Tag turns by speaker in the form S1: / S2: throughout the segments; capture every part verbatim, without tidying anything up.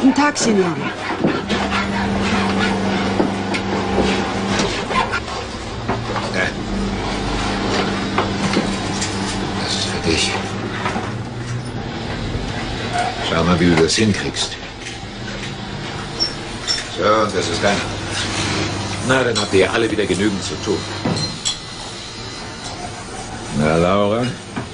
S1: Guten Tag, Signore.
S2: Ja. Das ist für dich. Schau mal, wie du das hinkriegst. So, und das ist dein. Na, dann habt ihr ja alle wieder genügend zu tun. Na, Laura?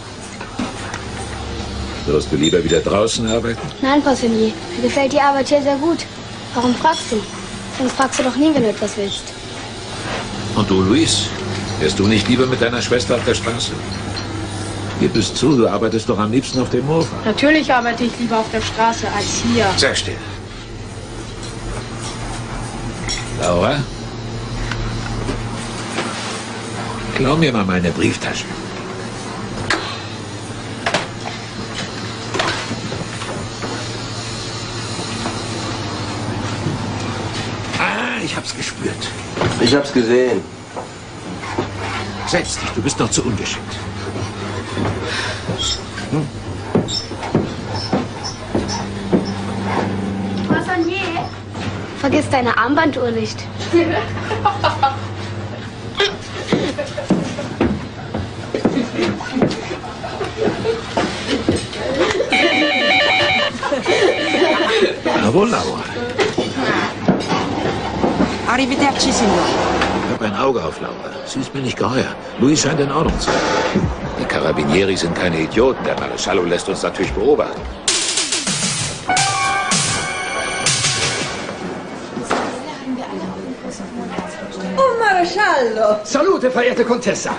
S2: Wirst du lieber wieder draußen arbeiten?
S3: Nein, Poissonnier. Mir gefällt die Arbeit hier sehr gut. Warum fragst du? Sonst fragst du doch nie, wenn du etwas willst.
S2: Und du, Luis? Wärst du nicht lieber mit deiner Schwester auf der Straße? Gib es zu, du arbeitest doch am liebsten auf dem Mofa.
S4: Natürlich arbeite ich lieber auf der Straße als hier.
S2: Sehr still. Laura? Klau mir mal meine Brieftasche. Ah, ich hab's gespürt.
S5: Ich hab's gesehen.
S2: Setz dich, du bist noch zu ungeschickt. Hm?
S3: Poissonnier? Vergiss deine Armbanduhr nicht.
S2: Bravo, Laura.
S1: Arrivederci, Signore.
S2: Ich habe ein Auge auf Laura. Sie ist mir nicht geheuer. Luis scheint in Ordnung zu sein. Die Carabinieri sind keine Idioten. Der Maresciallo lässt uns natürlich beobachten.
S6: Oh, Maresciallo!
S7: Salute, verehrte Contessa!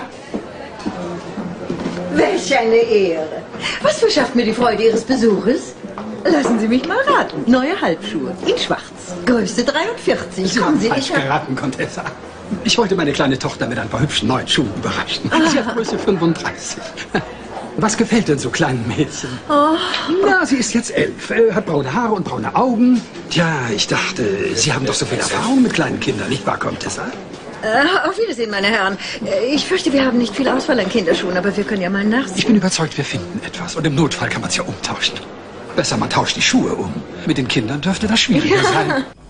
S6: Welch eine Ehre! Was verschafft mir die Freude Ihres Besuches? Lassen Sie mich mal raten. Neue Halbschuhe. In schwarz. Größe dreiundvierzig. Kommen Sie
S7: falsch
S6: nicht an.
S7: geraten, Contessa. Ich wollte meine kleine Tochter mit ein paar hübschen neuen Schuhen überraschen. Sie hat Größe fünfunddreißig. Was gefällt denn so kleinen Mädchen?
S6: Oh.
S7: Na, sie ist jetzt elf, äh, hat braune Haare und braune Augen. Tja, ich dachte, Sie haben doch so viel Erfahrung mit kleinen Kindern, nicht wahr, Contessa?
S6: Äh, auf Wiedersehen, meine Herren. Äh, Ich fürchte, wir haben nicht viel Auswahl an Kinderschuhen, aber wir können ja mal nachsehen.
S7: Ich bin überzeugt, wir finden etwas. Und im Notfall kann man es ja umtauschen. Besser, man tauscht die Schuhe um. Mit den Kindern dürfte das schwieriger sein.